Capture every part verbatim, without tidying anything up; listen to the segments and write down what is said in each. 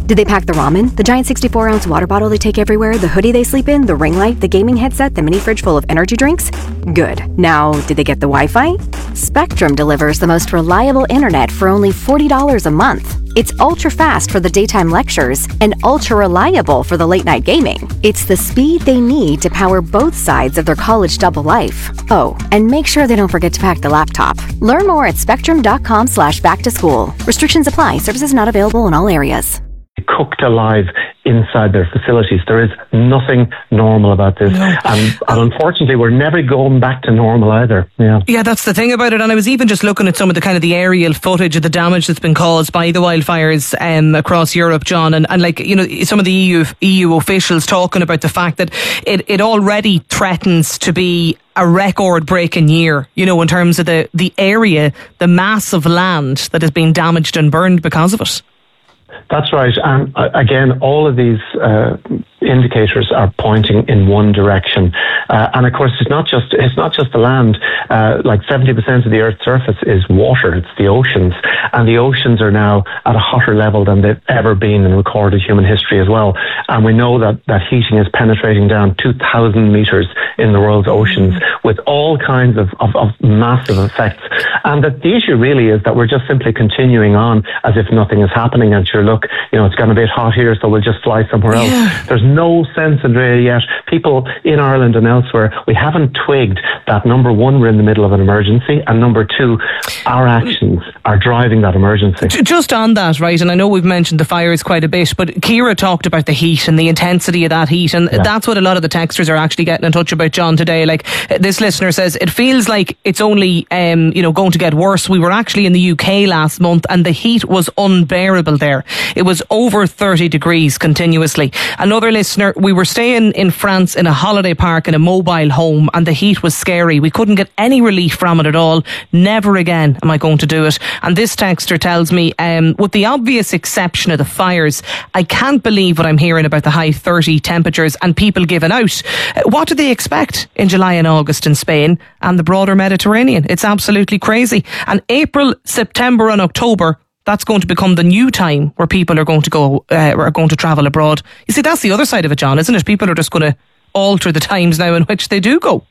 Did they pack the ramen, the giant sixty-four ounce water bottle they take everywhere, the hoodie they sleep in, the ring light, the gaming headset, the mini fridge full of energy drinks? Good. Now, did they get the Wi-Fi? Spectrum delivers the most reliable internet for only forty dollars a month. It's ultra fast for the daytime lectures and ultra reliable for the late night gaming. It's the speed they need to power both sides of their college double life. Oh, and make sure they don't forget to pack the laptop. Learn more at spectrum.com slash back to school. Restrictions apply. Services not available in all areas. Cooked alive inside their facilities. There is nothing normal about this. No. And, and unfortunately, we're never going back to normal either. Yeah. Yeah, that's the thing about it. And I was even just looking at some of the kind of the aerial footage of the damage that's been caused by the wildfires um, across Europe, John. And, and like, you know, some of the E U, E U officials talking about the fact that it, it already threatens to be a record-breaking year, you know, in terms of the, the area, the mass of land that has been damaged and burned because of it. That's right. And uh, again, all of these uh, indicators are pointing in one direction. Uh, and of course, it's not just it's not just the land. Uh, like seventy percent of the Earth's surface is water. It's the oceans. And the oceans are now at a hotter level than they've ever been in recorded human history as well. And we know that, that heating is penetrating down two thousand metres in the world's oceans with all kinds of, of, of massive effects. And that the issue really is that we're just simply continuing on as if nothing is happening. And sure, look, you know, it's gotten a bit hot here, so we'll just fly somewhere else. Yeah. There's no sense, Andrea, yet. People in Ireland and elsewhere, we haven't twigged that, number one, we're in the middle of an emergency, and number two, our actions are driving that emergency. Just on that, right, and I know we've mentioned the fires quite a bit, but Ciara talked about the heat and the intensity of that heat, and yeah. that's what a lot of the texters are actually getting in touch about, John, today. Like, this listener says, it feels like it's only, um, you know, going to get worse. We were actually in the U K last month, and the heat was unbearable there. It was over thirty degrees continuously. Another listener, we were staying in France in a holiday park in a mobile home, and the heat was scary. We couldn't get any relief from it at all. Never again am I going to do it. And this texter tells me, um, with the obvious exception of the fires, I can't believe what I'm hearing about the high thirty temperatures and people giving out. Uh, what do they expect in July and August in Spain and the broader Mediterranean? It's absolutely crazy. And April, September and October, that's going to become the new time where people are going to go, uh, are going to travel abroad. You see, that's the other side of it, John, isn't it? People are just going to alter the times now in which they do go.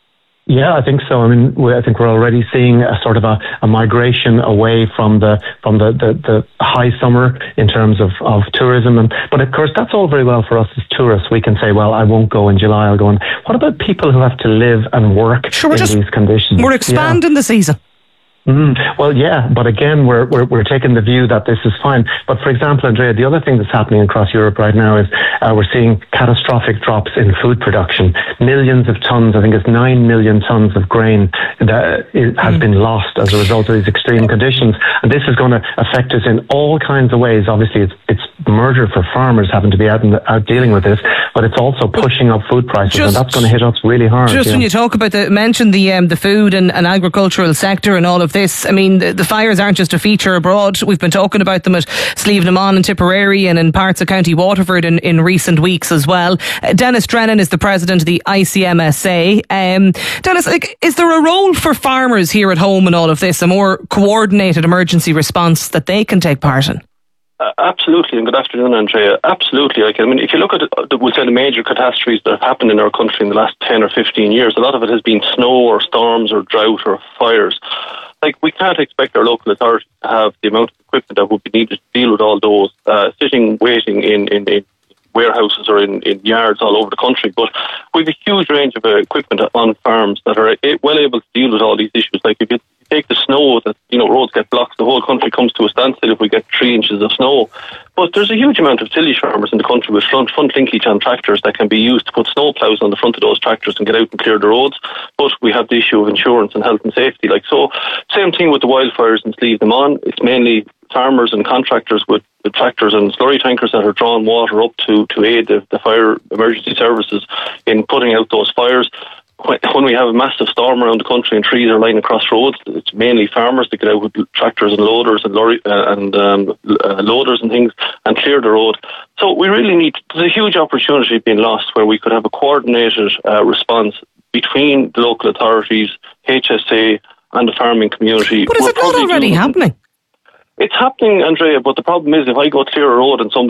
Yeah, I think so. I mean, we, I think we're already seeing a sort of a, a migration away from the from the, the, the high summer in terms of, of tourism. And but of course, that's all very well for us as tourists. We can say, well, I won't go in July, I'll go in. What about people who have to live and work sure, in just, these conditions? We're expanding yeah. the season. Mm, well, yeah, but again, we're, we're we're taking the view that this is fine. But for example, Andrea, the other thing that's happening across Europe right now is uh, we're seeing catastrophic drops in food production. Millions of tons, I think it's nine million tons of grain that is, has mm. been lost as a result of these extreme conditions. And this is going to affect us in all kinds of ways. Obviously, it's it's murder for farmers having to be out, in the, out dealing with this, but it's also pushing up food prices, just, and that's going to hit us really hard. Just yeah. when you talk about the mention the um, the food and, and agricultural sector and all of this, I mean, the, the fires aren't just a feature abroad. We've been talking about them at Slieve na Mon and Tipperary and in parts of County Waterford in, in recent weeks as well. Uh, Dennis Drennan is the president of the I C M S A. Um, Dennis, like, is there a role for farmers here at home in all of this, a more coordinated emergency response that they can take part in? Uh, absolutely, and good afternoon, Andrea. Absolutely. Like, I mean, if you look at the, we'll say the major catastrophes that have happened in our country in the last ten or fifteen years, a lot of it has been snow or storms or drought or fires. Like, we can't expect our local authorities to have the amount of equipment that would be needed to deal with all those, uh, sitting, waiting in, in, in warehouses or in, in yards all over the country. But we have a huge range of uh, equipment on farms that are well able to deal with all these issues. Like, if you take the snow, that, you know, roads get blocked, the whole country comes to a standstill if we get three inches of snow. But there's a huge amount of tillage farmers in the country with front, front linkage on tractors that can be used to put snow ploughs on the front of those tractors and get out and clear the roads. But we have the issue of insurance and health and safety. Like, so, same thing with the wildfires in Slieve na Mon. It's mainly farmers and contractors with, with tractors and slurry tankers that are drawing water up to, to aid the, the fire emergency services in putting out those fires. When we have a massive storm around the country and trees are lying across roads, it's mainly farmers that get out with tractors and loaders and lorry, uh, and um, uh, loaders and things and clear the road. So we really need, there's a huge opportunity being lost where we could have a coordinated uh, response between the local authorities, H S A and the farming community. But is We're it not already happening? It's happening, Andrea, but the problem is if I go clear a road and some